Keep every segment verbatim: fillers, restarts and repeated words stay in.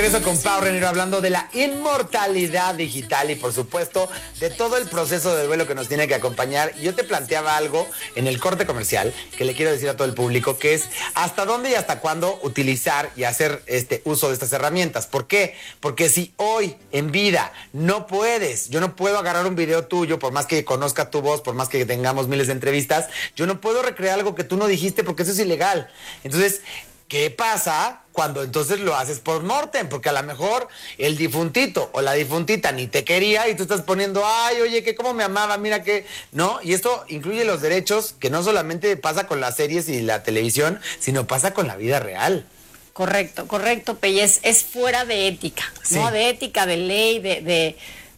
regreso con Pau Renero hablando de la inmortalidad digital y, por supuesto, de todo el proceso de duelo que nos tiene que acompañar. Y yo te planteaba algo en el corte comercial que le quiero decir a todo el público, que es hasta dónde y hasta cuándo utilizar y hacer este uso de estas herramientas. ¿Por qué? Porque si hoy en vida no puedes, yo no puedo agarrar un video tuyo, por más que conozca tu voz, por más que tengamos miles de entrevistas, yo no puedo recrear algo que tú no dijiste porque eso es ilegal. Entonces, ¿qué pasa cuando entonces lo haces por mortem? Porque a lo mejor el difuntito o la difuntita ni te quería y tú estás poniendo, ay, oye, que cómo me amaba, mira que, ¿no? Y esto incluye los derechos, que no solamente pasa con las series y la televisión, sino pasa con la vida real. Correcto, correcto, Peyes. Es fuera de ética, Sí. ¿no? De ética, de ley, de... de...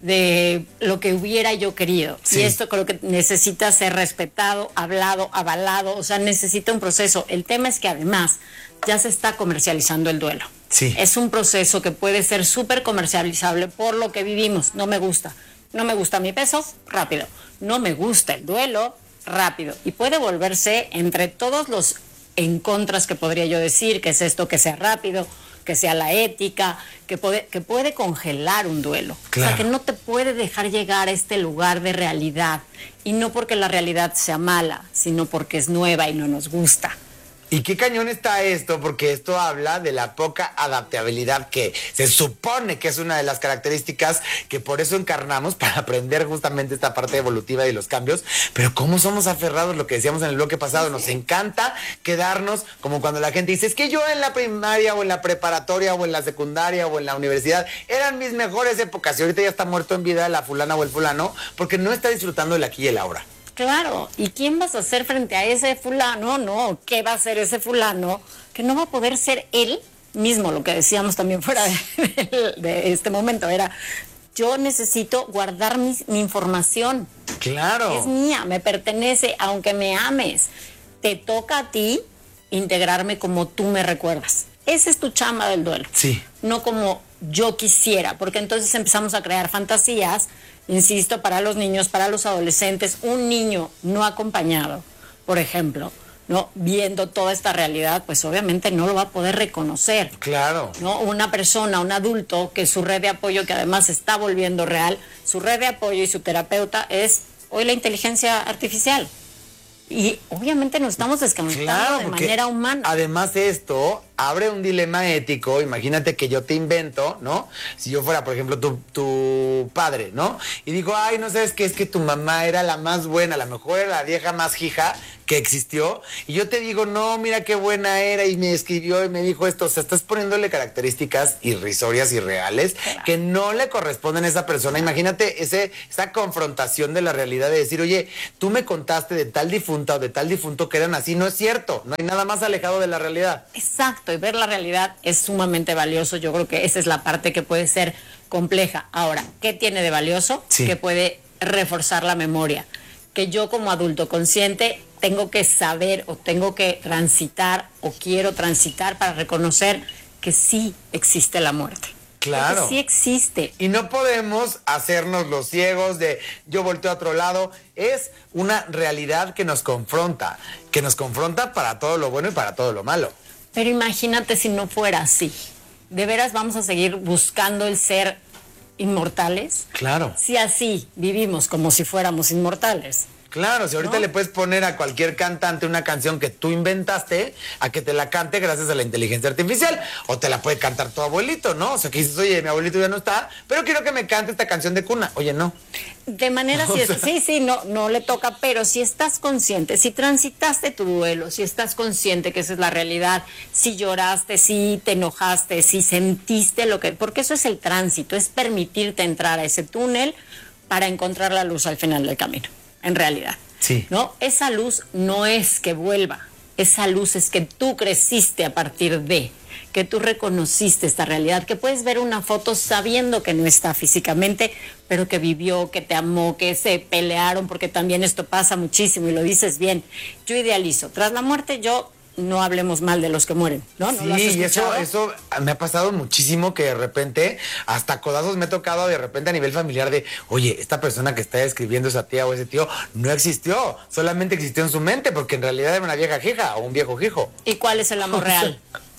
de lo que hubiera yo querido. Sí. Y esto creo que necesita ser respetado, hablado, avalado, o sea, necesita un proceso. El tema es que además ya se está comercializando el duelo. Sí. Es un proceso que puede ser súper comercializable por lo que vivimos. No me gusta. No me gusta mi peso, rápido. No me gusta el duelo, rápido. Y puede volverse entre todos los en contras que podría yo decir, que es esto, que sea rápido, que sea la ética, que puede, que puede congelar un duelo. Claro. O sea, que no te puede dejar llegar a este lugar de realidad. Y no porque la realidad sea mala, sino porque es nueva y no nos gusta. Y qué cañón está esto, porque esto habla de la poca adaptabilidad que se supone que es una de las características que por eso encarnamos, para aprender justamente esta parte evolutiva de los cambios. Pero cómo somos aferrados, lo que decíamos en el bloque pasado, nos encanta quedarnos como cuando la gente dice, es que yo en la primaria o en la preparatoria o en la secundaria o en la universidad eran mis mejores épocas y ahorita ya está muerto en vida la fulana o el fulano porque no está disfrutando del aquí y el ahora. Claro, ¿y quién vas a hacer frente a ese fulano? No, ¿qué va a hacer ese fulano? Que no va a poder ser él mismo, lo que decíamos también fuera de, de, de este momento, era, yo necesito guardar mi, mi información. Claro. Es mía, me pertenece, aunque me ames. Te toca a ti integrarme como tú me recuerdas. Esa es tu chamba del duelo. Sí. No como yo quisiera, porque entonces empezamos a crear fantasías, insisto, para los niños, para los adolescentes. Un niño no acompañado, por ejemplo, ¿no? Viendo toda esta realidad, pues obviamente no lo va a poder reconocer. Claro. ¿No? Una persona, un adulto, que su red de apoyo, que además se está volviendo real, su red de apoyo y su terapeuta es hoy la inteligencia artificial. Y obviamente nos estamos desconectando Claro, de porque manera humana. Además esto abre un dilema ético. Imagínate que yo te invento, ¿no? Si yo fuera, por ejemplo, tu, tu padre, ¿no? Y digo, ay, no sabes qué, es que tu mamá era la más buena, a lo mejor era la vieja más hija que existió. Y yo te digo, no, mira qué buena era y me escribió y me dijo esto. O sea, estás poniéndole características irrisorias y reales Claro. que no le corresponden a esa persona. Imagínate ese, esa confrontación de la realidad de decir, oye, tú me contaste de tal difunta o de tal difunto que eran así. No es cierto, no hay nada más alejado de la realidad. Exacto, y ver la realidad es sumamente valioso. Yo creo que esa es la parte que puede ser compleja. Ahora, ¿qué tiene de valioso? Sí. Que puede reforzar la memoria. Que yo como adulto consciente tengo que saber o tengo que transitar o quiero transitar para reconocer que sí existe la muerte. Claro. Porque sí existe. Y no podemos hacernos los ciegos de yo volteo a otro lado. Es una realidad que nos confronta, que nos confronta para todo lo bueno y para todo lo malo. Pero imagínate si no fuera así. ¿De veras vamos a seguir buscando el ser inmortales? Claro. Si así vivimos como si fuéramos inmortales. Claro, si ahorita ¿No? le puedes poner a cualquier cantante una canción que tú inventaste a que te la cante gracias a la inteligencia artificial, o te la puede cantar tu abuelito, ¿no? O sea, que dices, oye, mi abuelito ya no está, pero quiero que me cante esta canción de cuna. Oye, no. De manera, si es, sí, sí, no, no le toca, pero si estás consciente, si transitaste tu duelo, si estás consciente que esa es la realidad, si lloraste, si te enojaste, si sentiste lo que... Porque eso es el tránsito, es permitirte entrar a ese túnel para encontrar la luz al final del camino, en realidad. Sí. ¿No? Esa luz no es que vuelva, esa luz es que tú creciste a partir de... que tú reconociste esta realidad, que puedes ver una foto sabiendo que no está físicamente, pero que vivió, que te amó, que se pelearon, porque también esto pasa muchísimo y lo dices bien. Yo idealizo. Tras la muerte, yo no hablemos mal de los que mueren, ¿no? ¿No Sí, lo has y eso, escuchado? eso me ha pasado muchísimo que de repente, hasta codazos me he tocado de repente a nivel familiar de, oye, esta persona que está escribiendo esa tía o ese tío no existió, solamente existió en su mente, porque en realidad era una vieja jija o un viejo jijo. ¿Y cuál es el amor real?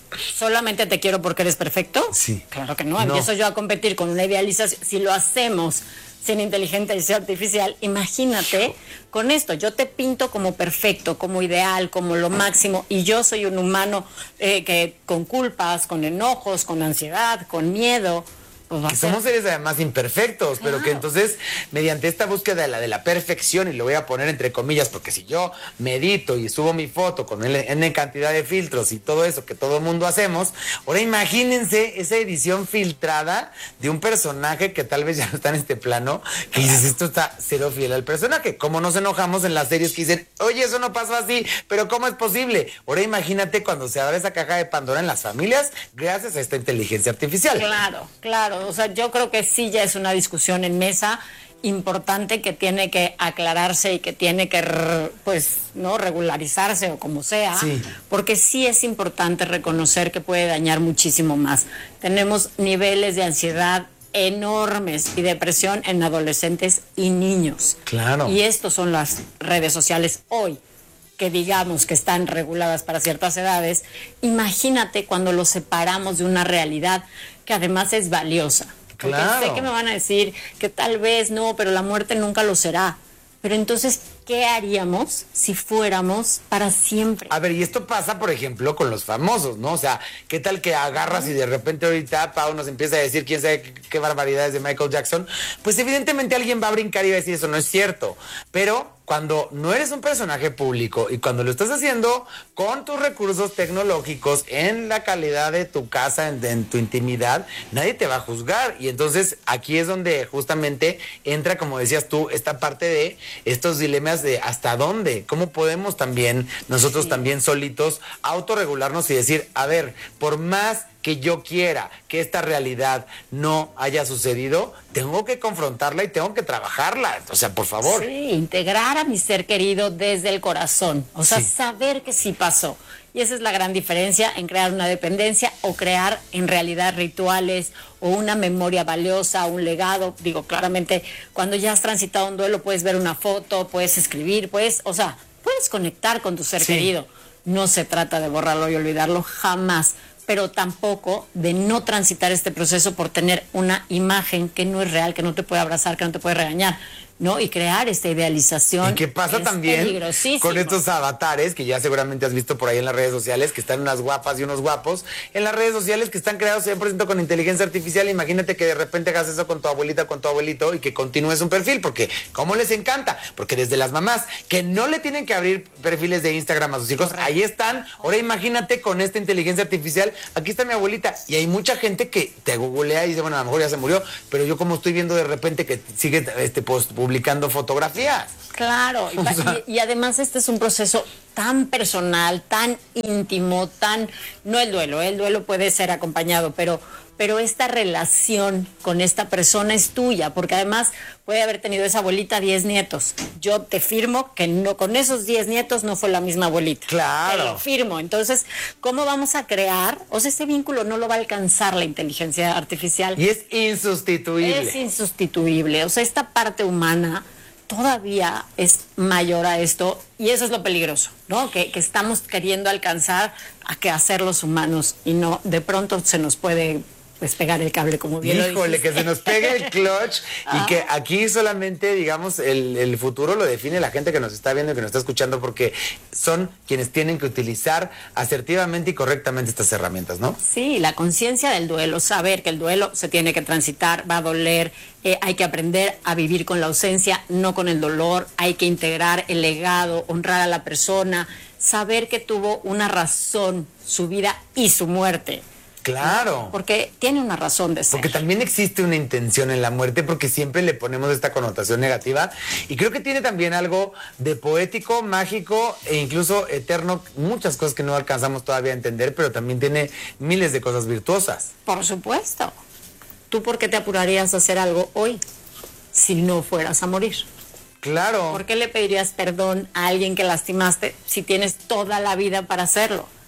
¿solamente te quiero porque eres perfecto? Sí. Claro que no. No. Empiezo yo a competir con una idealización. Si lo hacemos sin inteligencia artificial, imagínate con esto. Yo te pinto como perfecto, como ideal, como lo máximo, y yo soy un humano eh, que con culpas, con enojos, con ansiedad, con miedo. Pues va a Que ser- somos seres además imperfectos, pero que Claro. entonces, mediante esta búsqueda de la, de la perfección, y lo voy a poner entre comillas, porque si yo medito y subo mi foto con N cantidad de filtros y todo eso que todo el mundo hacemos, ahora imagínense esa edición filtrada de un personaje que tal vez ya no está en este plano, que dices, esto está cero fiel al personaje. ¿Cómo nos enojamos en las series que dicen, oye, eso no pasó así, pero cómo es posible? Ahora imagínate cuando se abre esa caja de Pandora en las familias, gracias a esta inteligencia artificial. Claro, claro. O sea, yo creo que sí ya es una discusión en mesa importante que tiene que aclararse y que tiene que, r- pues, no regularizarse o como sea, Sí. porque sí es importante reconocer que puede dañar muchísimo más. Tenemos niveles de ansiedad enormes y depresión en adolescentes y niños. Claro. Y estos son las redes sociales hoy, que digamos que están reguladas para ciertas edades. Imagínate cuando los separamos de una realidad que además es valiosa. Porque Claro. sé que me van a decir que tal vez no, pero la muerte nunca lo será. Pero entonces, ¿qué haríamos si fuéramos para siempre? A ver, y esto pasa, por ejemplo, con los famosos, ¿no? O sea, ¿qué tal que agarras y de repente ahorita Pau nos empieza a decir quién sabe qué, qué barbaridades de Michael Jackson? Pues evidentemente alguien va a brincar y va a decir eso no es cierto. Pero cuando no eres un personaje público y cuando lo estás haciendo con tus recursos tecnológicos en la calidad de tu casa, en, en tu intimidad, nadie te va a juzgar. Y entonces aquí es donde justamente entra, como decías tú, esta parte de estos dilemas de hasta dónde, cómo podemos también nosotros Sí. también solitos autorregularnos y decir, a ver, por más que yo quiera que esta realidad no haya sucedido, tengo que confrontarla y tengo que trabajarla. O sea, por favor. Sí, integrar a mi ser querido desde el corazón. O sea, Sí. saber que sí pasó. Y esa es la gran diferencia en crear una dependencia o crear en realidad rituales o una memoria valiosa, un legado. Digo, claramente, cuando ya has transitado un duelo, puedes ver una foto, puedes escribir, puedes, o sea, puedes conectar con tu ser Sí. querido. No se trata de borrarlo y olvidarlo jamás, pero tampoco de no transitar este proceso por tener una imagen que no es real, que no te puede abrazar, que no te puede regañar, ¿no? Y crear esta idealización. ¿Y qué pasa es también peligrosísimo. con estos avatares que ya seguramente has visto por ahí en las redes sociales, que están unas guapas y unos guapos, en las redes sociales que están creados cien por ciento con inteligencia artificial? Imagínate que de repente hagas eso con tu abuelita, con tu abuelito y que continúes un perfil, porque ¿cómo les encanta? Porque desde las mamás que no le tienen que abrir perfiles de Instagram a sus hijos, ahí están. Ahora imagínate con esta inteligencia artificial, aquí está mi abuelita, y hay mucha gente que te googlea y dice, bueno, a lo mejor ya se murió, pero yo como estoy viendo de repente que sigue este post publicando fotografías. Claro, y, O sea, y- y además este es un proceso tan personal, tan íntimo, tan... No el duelo, el duelo puede ser acompañado, pero, pero esta relación con esta persona es tuya, porque además puede haber tenido esa abuelita diez nietos. Yo te firmo que no, con esos diez nietos no fue la misma abuelita. Claro. Te lo firmo. Entonces, ¿cómo vamos a crear? O sea, ese vínculo no lo va a alcanzar la inteligencia artificial. Y es insustituible. Es insustituible. O sea, esta parte humana todavía es mayor a esto y eso es lo peligroso, ¿no? Que, que estamos queriendo alcanzar a que hacer los humanos y no, de pronto se nos puede pues pegar el cable, como bien lo Híjole, dijiste. que se nos pegue el clutch y que aquí solamente, digamos, el, el futuro lo define la gente que nos está viendo y que nos está escuchando, porque son quienes tienen que utilizar asertivamente y correctamente estas herramientas, ¿no? Sí, la conciencia del duelo, saber que el duelo se tiene que transitar, va a doler, eh, hay que aprender a vivir con la ausencia, no con el dolor, hay que integrar el legado, honrar a la persona, saber que tuvo una razón su vida y su muerte. Claro. Porque tiene una razón de ser. Porque también existe una intención en la muerte, porque siempre le ponemos esta connotación negativa. Y creo que tiene también algo de poético, mágico e incluso eterno. Muchas cosas que no alcanzamos todavía a entender, pero también tiene miles de cosas virtuosas. Por supuesto. ¿Tú por qué te apurarías a hacer algo hoy si no fueras a morir? Claro. ¿Por qué le pedirías perdón a alguien que lastimaste si tienes toda la vida para hacerlo?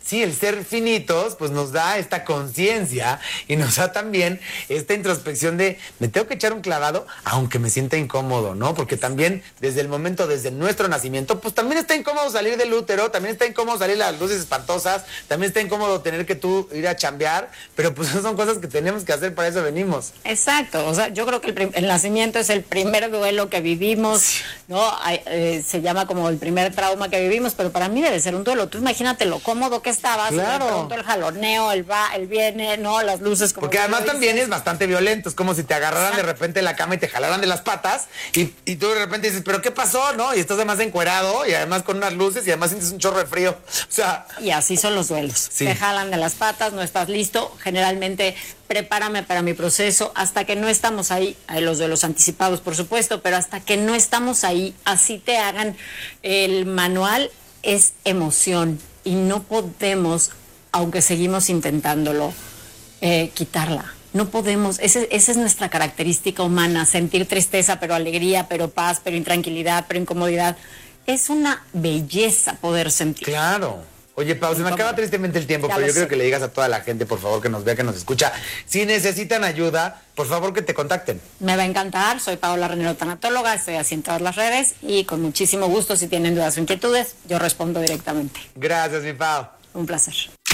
sí, el ser finitos, pues nos da esta conciencia y nos da también esta introspección de me tengo que echar un clavado, aunque me sienta incómodo, ¿no? Porque también desde el momento, desde nuestro nacimiento, pues también está incómodo salir del útero, también está incómodo salir las luces espantosas, también está incómodo tener que tú ir a chambear, pero pues son cosas que tenemos que hacer, para eso venimos. Exacto, o sea, yo creo que el, prim- el nacimiento es el primer duelo que vivimos, ¿no? Hay, eh, se llama como el primer trauma que vivimos, pero para mí debe ser un duelo. Tú imagínate lo cómodo que estabas, claro. De pronto el jaloneo, el va, el viene, ¿no? Las luces como porque además también es bastante violento, es como si te agarraran Exacto. de repente en la cama y te jalaran de las patas y, y tú de repente dices, ¿pero qué pasó? ¿No? Y estás además encuerado y además con unas luces y además sientes un chorro de frío. O sea... Y así son los duelos. Sí. Te jalan de las patas, no estás listo. Generalmente, prepárame para mi proceso. Hasta que no estamos ahí, hay los duelos anticipados, por supuesto, pero hasta que no estamos ahí, así te hagan el manual, es emoción. Y no podemos, aunque seguimos intentándolo, eh, quitarla. No podemos, ese, esa es nuestra característica humana, sentir tristeza, pero alegría, pero paz, pero intranquilidad, pero incomodidad. Es una belleza poder sentir. Claro. Oye, Pau, se me acaba tristemente el tiempo, Ya pero lo yo creo sé. que le digas a toda la gente, por favor, que nos vea, que nos escucha. Si necesitan ayuda, por favor, que te contacten. Me va a encantar, soy Paola Renero, tanatóloga, estoy así en todas las redes y con muchísimo gusto, si tienen dudas o inquietudes, yo respondo directamente. Gracias, mi Pau. Un placer.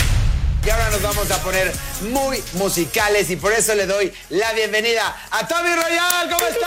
Y ahora nos vamos a poner muy musicales y por eso le doy la bienvenida a Tommy Royal. ¿Cómo estás,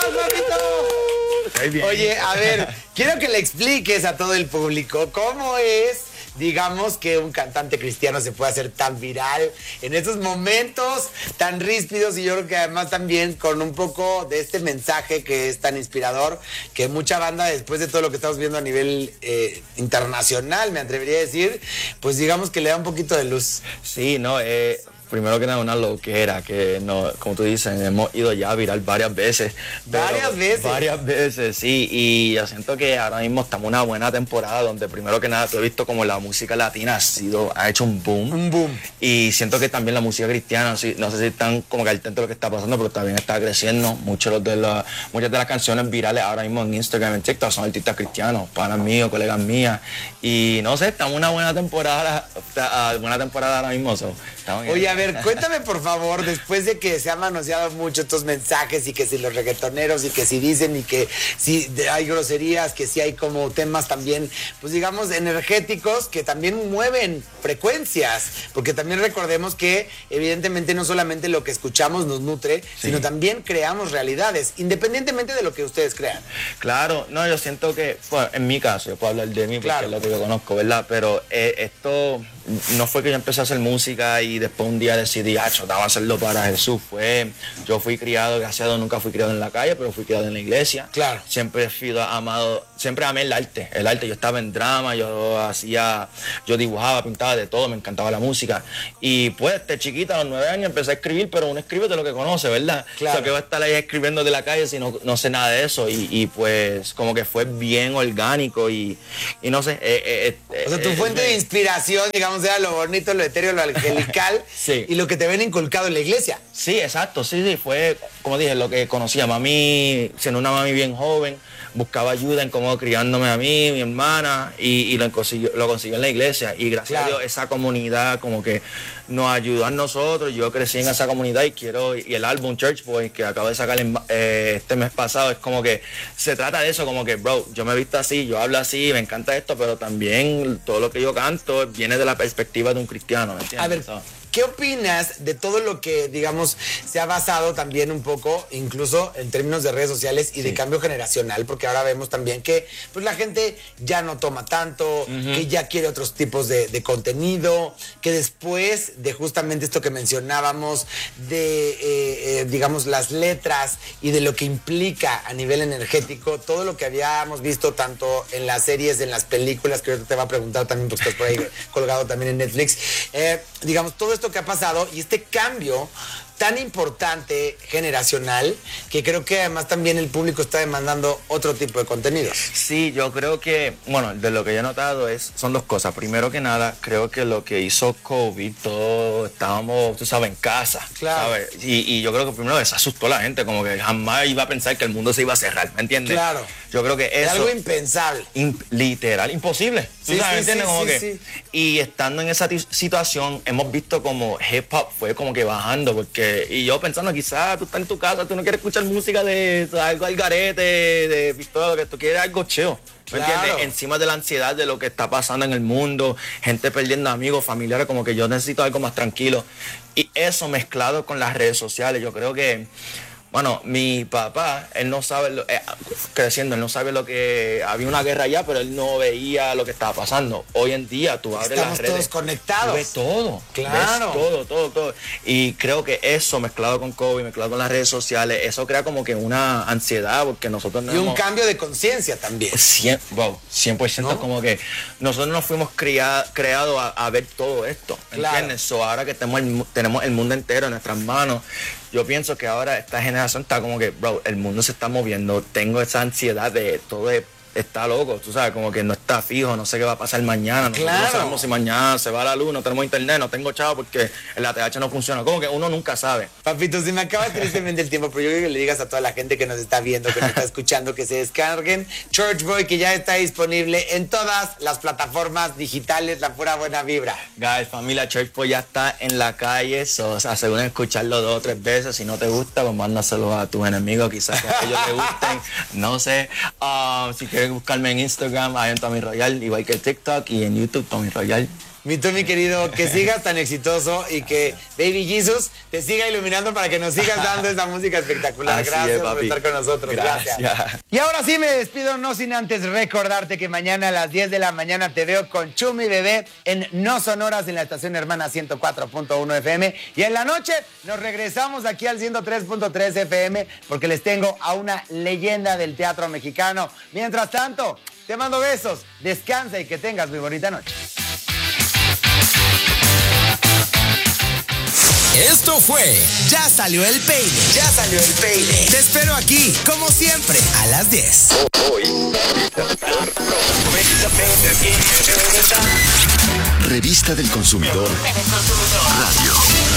papito? Estoy bien. Oye, a ver, quiero que le expliques a todo el público cómo es, digamos, que un cantante cristiano se puede hacer tan viral en estos momentos tan ríspidos y yo creo que además también con un poco de este mensaje que es tan inspirador, que mucha banda, después de todo lo que estamos viendo a nivel eh, internacional, me atrevería a decir, pues digamos que le da un poquito de luz. Sí, no, eh, primero que nada una loquera que, no, como tú dices, hemos ido ya a viral varias veces. pero- ¿Varias veces? Varias veces, sí, y yo siento que ahora mismo estamos en una buena temporada donde primero que nada tú he visto como la música latina ha sido, ha hecho un boom. Un boom. Y siento que también la música cristiana, sí, no sé si están como que al tanto de lo que está pasando, pero también está creciendo. Muchos de la, muchas de las canciones virales ahora mismo en Instagram, en TikTok, son artistas cristianos, panas míos, colegas mías. Y no sé, estamos en una buena temporada, ah, buena temporada ahora mismo. So, estamos bien. Oye, a ver, cuéntame por favor, después de que se han manoseado mucho estos mensajes y que si los reggaetoneros y que si dicen y que si hay groserías, que si hay como temas también, pues digamos, energéticos que también mueven frecuencias, porque también recordemos que evidentemente no solamente lo que escuchamos nos nutre, Sí. sino también creamos realidades, independientemente de lo que ustedes crean. Claro, no, yo siento que, bueno, en mi caso, yo puedo hablar de mí porque Claro. es lo que yo conozco, ¿verdad? Pero eh, esto no fue que yo empecé a hacer música y después un día decidí, ah, yo estaba a hacerlo para Jesús. Fue, yo fui criado, gracias a Dios, nunca fui criado en la calle, pero fui criado en la iglesia. Claro. Siempre he sido amado, siempre amé el arte, el arte. Yo estaba en drama, yo hacía, yo dibujaba, pintaba de todo, me encantaba la música. Y pues, de chiquita, a los nueve años, empecé a escribir, pero uno escribe de lo que conoce, ¿verdad? Claro. O sea, que va a estar ahí escribiendo de la calle si no, no sé nada de eso. Y, y pues, como que fue bien orgánico y, y no sé. eh, eh, O sea, tu eh, fuente eh, de inspiración, digamos, era lo bonito, lo etéreo, lo angelical Sí. y lo que te ven inculcado en la iglesia. Sí, exacto, sí, sí, fue, como dije, lo que conocía. Mami, siendo una mami bien joven, buscaba ayuda en cómo criándome a mí, mi hermana, y, y lo, consiguió, lo consiguió en la iglesia. Y gracias Claro. a Dios, esa comunidad como que nos ayudó a nosotros. Yo crecí en esa comunidad y quiero, y el álbum Church Boy, que acabo de sacar en- eh, este mes pasado, es como que se trata de eso, como que, bro, yo me he visto así, yo hablo así, me encanta esto, pero también todo lo que yo canto viene de la perspectiva de un cristiano, ¿me entiendes? A ver, So, ¿qué opinas de todo lo que, digamos, se ha basado también un poco, incluso en términos de redes sociales y de Sí. cambio generacional? Porque ahora vemos también que pues, la gente ya no toma tanto, que ya quiere otros tipos de, de contenido, que después de justamente esto que mencionábamos, de, eh, eh, digamos, las letras y de lo que implica a nivel energético, todo lo que habíamos visto tanto en las series, en las películas, que ahorita te va a preguntar también, porque estás por ahí colgado también en Netflix, eh, digamos, todo esto que ha pasado y este cambio tan importante, generacional, que creo que además también el público está demandando otro tipo de contenidos. Sí, yo creo que, bueno, de lo que yo he notado es, son dos cosas. Primero que nada, creo que lo que hizo COVID, todos estábamos, tú sabes, en casa, claro. ¿sabes? Y, y yo creo que primero les asustó a la gente, como que jamás iba a pensar que el mundo se iba a cerrar, ¿me entiendes? Claro. Yo creo que eso... Es algo impensable. In, literal, imposible. ¿Tú Sí, sabes, sí, entiendes? sí, Como sí, que, sí. Y estando en esa situación, hemos visto como hip hop fue como que bajando, porque, y yo pensando, quizás tú estás en tu casa, tú no quieres escuchar música de, de algo al garete, de pistola, que tú quieres algo cheo. ¿Me Claro. entiendes? Encima de la ansiedad de lo que está pasando en el mundo, gente perdiendo amigos, familiares, como que yo necesito algo más tranquilo. Y eso mezclado con las redes sociales, yo creo que, bueno, mi papá, él no sabe, lo, eh, creciendo, él no sabe lo que, había una guerra allá, pero él no veía lo que estaba pasando. Hoy en día tú abres Estamos las redes. todos conectados. Ves todo. Claro. Ves todo, todo, todo. Y creo que eso mezclado con COVID, mezclado con las redes sociales, eso crea como que una ansiedad, porque nosotros no Y un hemos- cambio de conciencia también. cien, wow, cien por ciento ¿No? como que nosotros nos fuimos crea- creados a, a ver todo esto, Claro. ¿entiendes? So, ahora que tenemos el, mu- tenemos el mundo entero en nuestras manos, yo pienso que ahora esta generación está como que, bro, el mundo se está moviendo, tengo esa ansiedad de todo de, está loco, tú sabes, como que no está fijo, no sé qué va a pasar mañana, nosotros Claro. no sabemos si mañana se va la luz, no tenemos internet, no tengo chavo porque el A T H no funciona, como que uno nunca sabe. Papito, se me acaba tristemente el tiempo, pero yo quiero que le digas a toda la gente que nos está viendo, que nos está escuchando, que se descarguen Church Boy, que ya está disponible en todas las plataformas digitales, la pura buena vibra. Guys, familia Church Boy ya está en la calle, so, o sea, aseguren de escucharlo dos o tres veces. Si no te gusta, pues mándaselo a tus enemigos, quizás que a ellos les gusten, no sé. Um, si quieres buscarme en Instagram, hay en Tommy Royal, igual que TikTok, y en YouTube, Tommy Royal. Mi Tommy querido, que sigas tan exitoso y que Baby Jesus te siga iluminando para que nos sigas dando esa música espectacular. Así Gracias es, por papi. estar con nosotros. Gracias. Gracias. Y ahora sí me despido, no sin antes recordarte que mañana a las diez de la mañana te veo con Chumi Bebé en No Sonoras en la estación hermana ciento cuatro punto uno F M. Y en la noche nos regresamos aquí al ciento tres punto tres F M porque les tengo a una leyenda del teatro mexicano. Mientras tanto, te mando besos, descansa y que tengas muy bonita noche. Esto fue Ya Salió el Peine. Ya salió el peine. Te espero aquí, como siempre, a las diez. Revista del Consumidor Radio.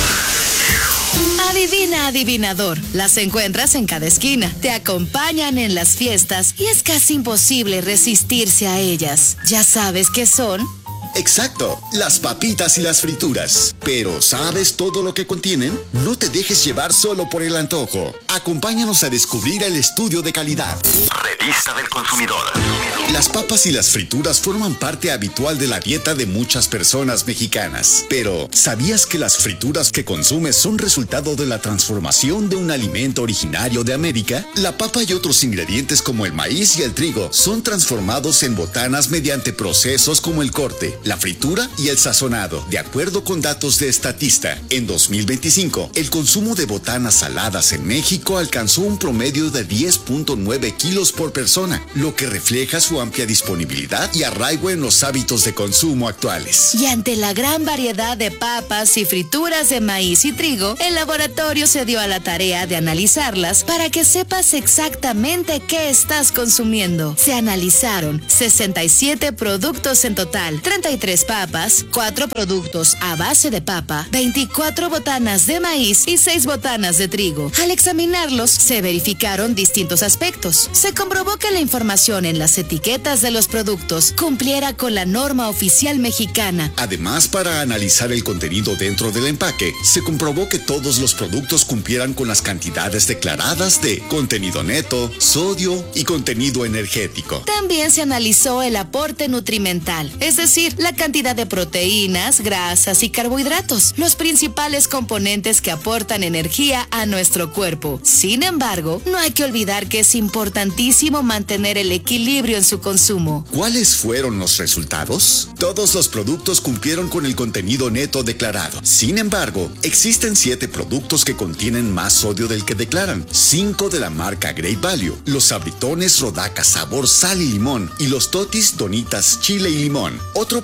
Adivina, adivinador. Las encuentras en cada esquina. Te acompañan en las fiestas y es casi imposible resistirse a ellas. Ya sabes qué son. Exacto, las papitas y las frituras. Pero ¿sabes todo lo que contienen? No te dejes llevar solo por el antojo. Acompáñanos a descubrir el estudio de calidad. Revista del Consumidor. Las papas y las frituras forman parte habitual de la dieta de muchas personas mexicanas. Pero, ¿sabías que las frituras que consumes son resultado de la transformación de un alimento originario de América? La papa y otros ingredientes como el maíz y el trigo son transformados en botanas mediante procesos como el corte, la fritura y el sazonado. De acuerdo con datos de Statista, en dos mil veinticinco, el consumo de botanas saladas en México alcanzó un promedio de diez punto nueve kilos por persona, lo que refleja su amplia disponibilidad y arraigo en los hábitos de consumo actuales. Y ante la gran variedad de papas y frituras de maíz y trigo, el laboratorio se dio a la tarea de analizarlas para que sepas exactamente qué estás consumiendo. Se analizaron sesenta y siete productos en total, treinta y tres papas, cuatro productos a base de papa, veinticuatro botanas de maíz y seis botanas de trigo. Al examinarlos, se verificaron distintos aspectos. Se comprobó que la información en las etiquetas de los productos cumpliera con la norma oficial mexicana. Además, para analizar el contenido dentro del empaque, se comprobó que todos los productos cumplieran con las cantidades declaradas de contenido neto, sodio y contenido energético. También se analizó el aporte nutrimental, es decir, la cantidad de proteínas, grasas y carbohidratos, los principales componentes que aportan energía a nuestro cuerpo. Sin embargo, no hay que olvidar que es importantísimo mantener el equilibrio en su consumo. ¿Cuáles fueron los resultados? Todos los productos cumplieron con el contenido neto declarado. Sin embargo, existen siete productos que contienen más sodio del que declaran. Cinco de la marca Great Value, los sabritones Rodaca sabor sal y limón y los totis Donitas chile y limón. Otro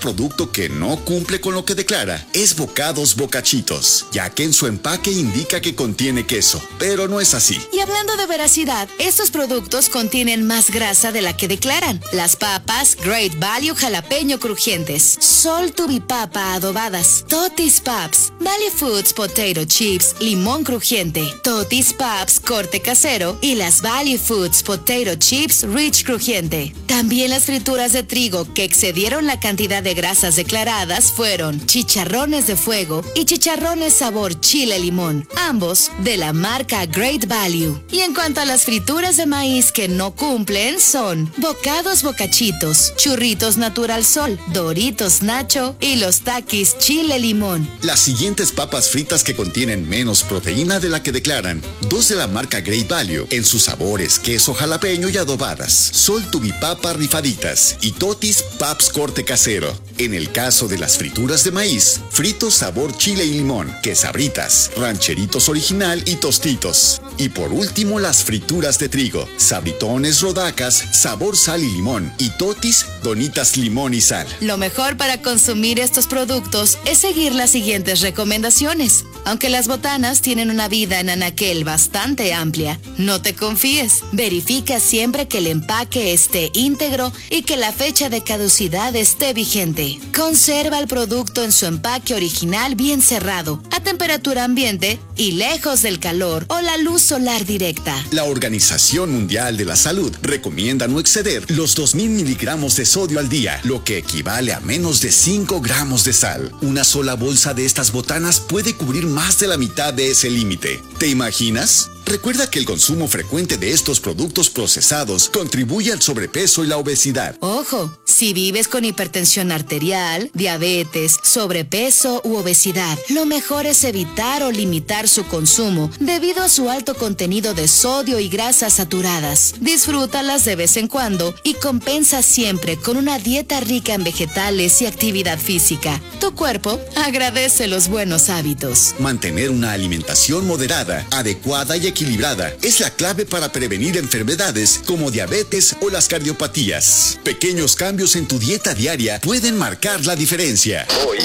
producto que no cumple con lo que declara es Bocados Bocachitos, ya que en su empaque indica que contiene queso, pero no es así. Y hablando de veracidad, estos productos contienen más grasa de la que declaran. Las papas Great Value jalapeño crujientes, Sol Tubipapa adobadas, Totis Paps, Valley Foods Potato Chips limón crujiente, Totis Paps corte casero y las Valley Foods Potato Chips Rich crujiente. También las frituras de trigo que excedieron la cantidad de grasas declaradas fueron chicharrones de fuego y chicharrones sabor chile limón, ambos de la marca Great Value. Y en cuanto a las frituras de maíz que no cumplen son Bocados Bocachitos, Churritos Natural Sol, Doritos Nacho y los Takis chile limón. Las siguientes papas fritas que contienen menos proteína de la que declaran, dos de la marca Great Value en sus sabores queso jalapeño y adobadas, Sol Tubipapa rifaditas y Totis Paps corte casero. En el caso de las frituras de maíz, fritos sabor chile y limón, quesabritas, rancheritos original y tostitos. Y por último las frituras de trigo, sabritones rodacas, sabor sal y limón y Totis donitas limón y sal. Lo mejor para consumir estos productos es seguir las siguientes recomendaciones. Aunque las botanas tienen una vida en anaquel bastante amplia, no te confíes. Verifica siempre que el empaque esté íntegro y que la fecha de caducidad esté vigente. Conserva el producto en su empaque original bien cerrado, a temperatura ambiente y lejos del calor o la luz solar directa. La Organización Mundial de la Salud recomienda no exceder los dos mil miligramos de sodio al día, lo que equivale a menos de cinco gramos de sal. Una sola bolsa de estas botanas puede cubrir más de la mitad de ese límite. ¿Te imaginas? Recuerda que el consumo frecuente de estos productos procesados contribuye al sobrepeso y la obesidad. Ojo, si vives con hipertensión arterial, diabetes, sobrepeso u obesidad, lo mejor es evitar o limitar su consumo debido a su alto contenido de sodio y grasas saturadas. Disfrútalas de vez en cuando y compensa siempre con una dieta rica en vegetales y actividad física. Tu cuerpo agradece los buenos hábitos. Mantener una alimentación moderada, adecuada y equilibrada es la clave para prevenir enfermedades como diabetes o las cardiopatías. Pequeños cambios en tu dieta diaria pueden marcar la diferencia.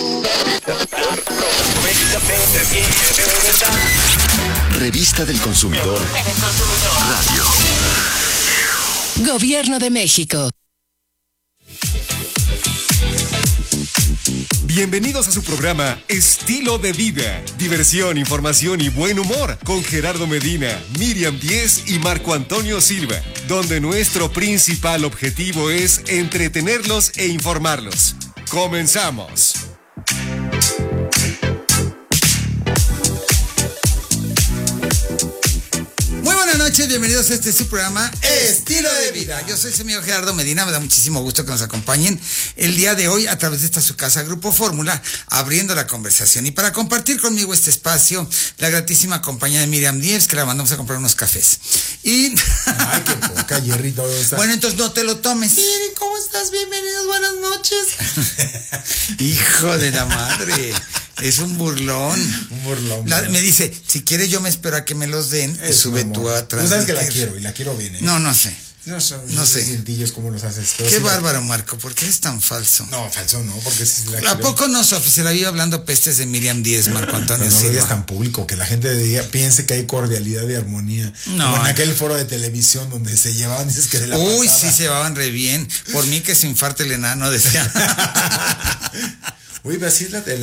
Revista del Consumidor Radio. Gobierno de México. Bienvenidos a su programa Estilo de Vida. Diversión, información y buen humor con Gerardo Medina, Miriam Díez y Marco Antonio Silva, donde nuestro principal objetivo es entretenerlos e informarlos. ¡Comenzamos! Buenas noches, bienvenidos a este su programa Estilo de Vida. Yo soy su amigo Gerardo Medina, me da muchísimo gusto que nos acompañen el día de hoy a través de esta su casa Grupo Fórmula, abriendo la conversación. Y para compartir conmigo este espacio, la gratísima compañía de Miriam Díez, que la mandamos a comprar unos cafés. Y... Ay, qué poca, Jerry, todo está... Bueno, entonces no te lo tomes. Miri, ¿cómo estás? Bienvenidos, buenas noches. Hijo de la madre. Es un burlón. Un burlón. La, me dice, si quieres yo me espero a que me los den, y sube tú a transmitir. Tú sabes que la quiero y la quiero bien, ¿eh? No, no sé. No, son, no sé. Cintillos, ¿cómo los haces? Qué bárbaro, Marco, ¿por qué eres tan falso? No, falso no, porque si la ¿A quiero... poco no, Sofi? Se la vive hablando pestes de Miriam Díez, Marco Antonio Silva. No lo digas Silva. tan público, que la gente diga, piense que hay cordialidad y armonía. No. Como en aquel foro de televisión donde se llevaban, dices que de la Uy, pasada. sí, se llevaban re bien. Por mí que se infarte el enano, decía. Uy, así es la,